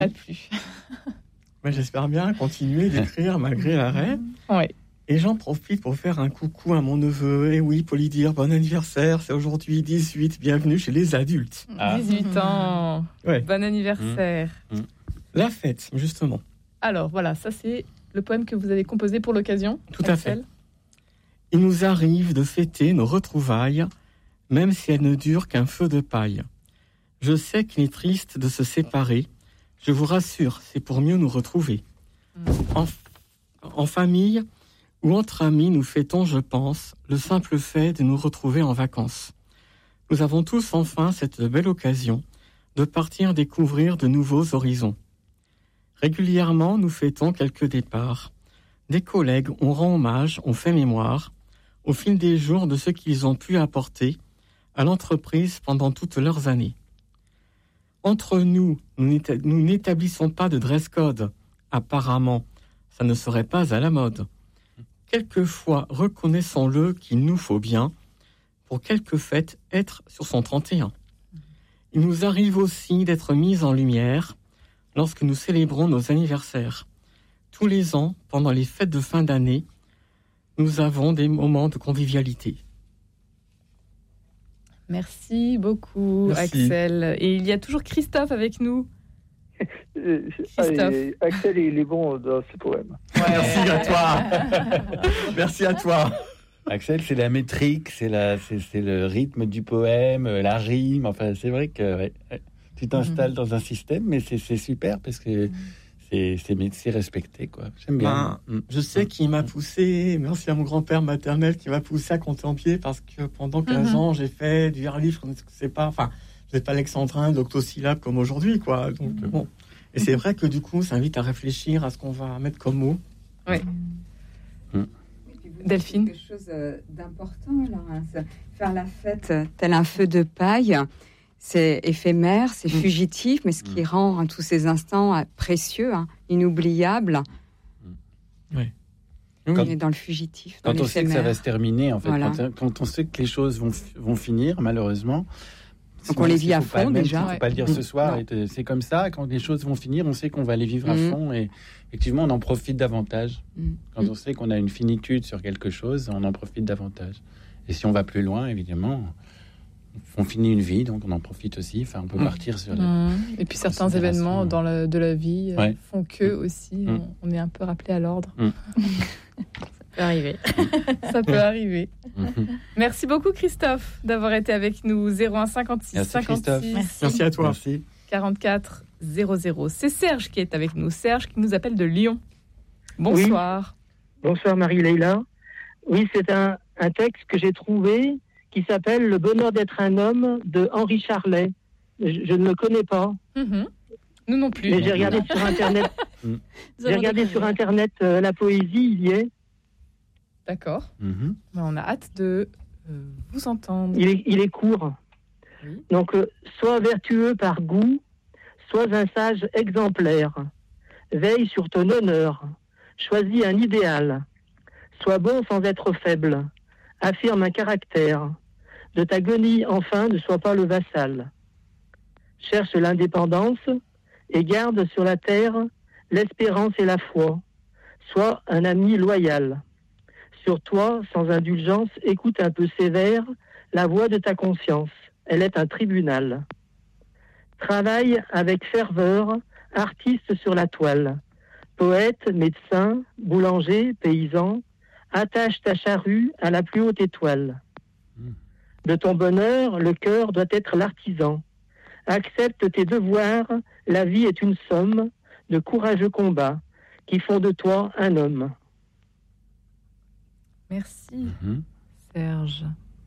Pas plus. Mais j'espère bien continuer d'écrire malgré l'arrêt. Oui. Et j'en profite pour faire un coucou à mon neveu. Et oui, pour lui dire bon anniversaire, c'est aujourd'hui 18, bienvenue chez les adultes. 18 ans, Ouais. bon anniversaire. La fête, justement. Alors voilà, ça c'est le poème que vous avez composé pour l'occasion. Tout à fait. Il nous arrive de fêter nos retrouvailles, même si elles ne durent qu'un feu de paille. Je sais qu'il est triste de se séparer. Je vous rassure, c'est pour mieux nous retrouver. En famille ou entre amis, nous fêtons, je pense, le simple fait de nous retrouver en vacances. Nous avons tous enfin cette belle occasion de partir découvrir de nouveaux horizons. Régulièrement, nous fêtons quelques départs. Des collègues, on rend hommage, on fait mémoire, au fil des jours de ce qu'ils ont pu apporter à l'entreprise pendant toutes leurs années. Entre nous, nous n'établissons pas de dress code. Apparemment, ça ne serait pas à la mode. Quelquefois, reconnaissons-le qu'il nous faut bien, pour quelques fêtes, être sur son 31. Il nous arrive aussi d'être mis en lumière lorsque nous célébrons nos anniversaires. Tous les ans, pendant les fêtes de fin d'année, nous avons des moments de convivialité. Merci beaucoup, Merci. Axel. Et il y a toujours Christophe avec nous. Axel, il est bon dans ses poèmes. Ouais. Merci à toi. Merci à toi. Axel, c'est la métrique, c'est le rythme du poème, la rime. Enfin, c'est vrai que tu t'installes dans un système, mais c'est super parce que c'est respecté, quoi. J'aime bien. Je sais qu'il m'a poussé, merci à mon grand-père maternel qui m'a poussé à compter en pied parce que pendant 15 ans, j'ai fait du relief, je ne sais pas, enfin, je n'ai pas alexandrin, d'octosyllabes comme aujourd'hui, quoi. Donc, bon. Et c'est vrai que du coup, ça invite à réfléchir à ce qu'on va mettre comme mot. Oui. Delphine. Quelque chose d'important, Laurence. Faire la fête tel un feu de paille, c'est éphémère, c'est fugitif, mais ce qui rend tous ces instants précieux, inoubliables. Oui. On est dans le fugitif, dans quand on sait que ça va se terminer, en fait, voilà. quand on sait que les choses vont finir, malheureusement. Donc on les vit à fond déjà. Il ne faut pas le dire ce soir. C'est comme ça. Quand les choses vont finir, on sait qu'on va les vivre à fond. Et effectivement, on en profite davantage. Quand on sait qu'on a une finitude sur quelque chose, on en profite davantage. Et si on va plus loin, évidemment, on finit une vie, donc on en profite aussi. Enfin, on peut partir sur... Et puis certains événements de la vie font que aussi, on est un peu rappelé à l'ordre. Ça peut arriver. Ça peut arriver. Merci beaucoup, Christophe, d'avoir été avec nous. 01 56 Merci, 56 Merci à toi. Merci. 44 00. C'est Serge qui est avec nous. Serge qui nous appelle de Lyon. Bonsoir. Oui. Bonsoir, Marie-Leila. Oui, c'est un texte que j'ai trouvé qui s'appelle « Le bonheur d'être un homme » de Henri Charlet. Je ne le connais pas. Nous non plus. Mais j'ai regardé sur Internet. J'ai regardé sur Internet la poésie, il y est. D'accord. On a hâte de vous entendre. Il est court. Oui. Donc, sois vertueux par goût, sois un sage exemplaire. Veille sur ton honneur. Choisis un idéal. Sois bon sans être faible. Affirme un caractère. De ta guenille, enfin, ne sois pas le vassal. Cherche l'indépendance et garde sur la terre l'espérance et la foi. Sois un ami loyal. Sur toi, sans indulgence, écoute un peu sévère la voix de ta conscience. Elle est un tribunal. Travaille avec ferveur, artiste sur la toile. Poète, médecin, boulanger, paysan, attache ta charrue à la plus haute étoile. De ton bonheur, le cœur doit être l'artisan. Accepte tes devoirs, la vie est une somme de courageux combats qui font de toi un homme. Merci, Serge.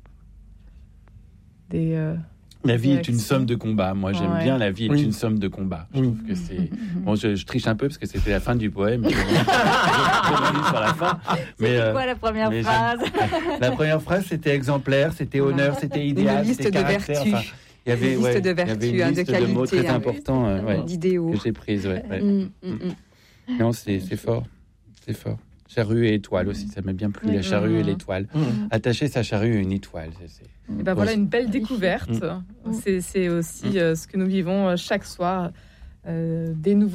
La vie est une somme de combats. Moi, j'aime bien la vie est une somme de combats. Je trouve que c'est... Bon, je triche un peu parce que c'était la fin du poème. Sur la fin. C'était quoi la première phrase? La première phrase, c'était exemplaire, c'était honneur, c'était idéal, c'était caractère. Une liste de vertus. Il y avait une liste de vertus, il y avait une liste de mots très importants d'idéaux que j'ai prises. Non, c'est fort. C'est fort. Charrue et étoile aussi, ça m'a bien plu, la charrue et l'étoile. Attacher sa charrue à une étoile. Et ben voilà une belle découverte. C'est aussi ce que nous vivons chaque soir. des nouveaux